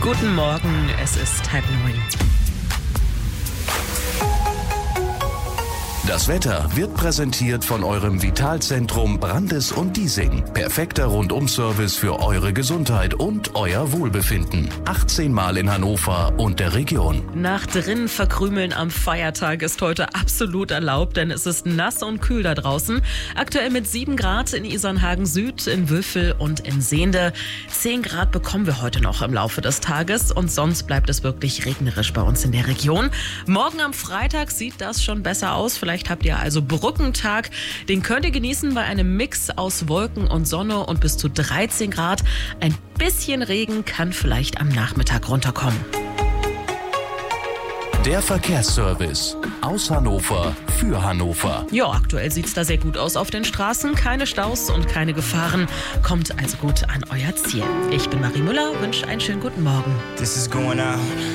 Guten Morgen, es ist 8:30. Das Wetter wird präsentiert von eurem Vitalzentrum Brandes und Diesing. Perfekter Rundum-Service für eure Gesundheit und euer Wohlbefinden. 18 Mal in Hannover und der Region. Nach drinnen verkrümeln am Feiertag ist heute absolut erlaubt, denn es ist nass und kühl da draußen. Aktuell mit 7 Grad in Isernhagen Süd, in Wülfel und in Sehnde. 10 Grad bekommen wir heute noch im Laufe des Tages und sonst bleibt es wirklich regnerisch bei uns in der Region. Morgen am Freitag sieht das schon besser aus. Vielleicht habt ihr also Brückentag. Den könnt ihr genießen bei einem Mix aus Wolken und Sonne und bis zu 13 Grad. Ein bisschen Regen kann vielleicht am Nachmittag runterkommen. Der Verkehrsservice aus Hannover für Hannover. Ja, aktuell sieht es da sehr gut aus auf den Straßen. Keine Staus und keine Gefahren. Kommt also gut an euer Ziel. Ich bin Marie Müller, wünsche einen schönen guten Morgen. This is going out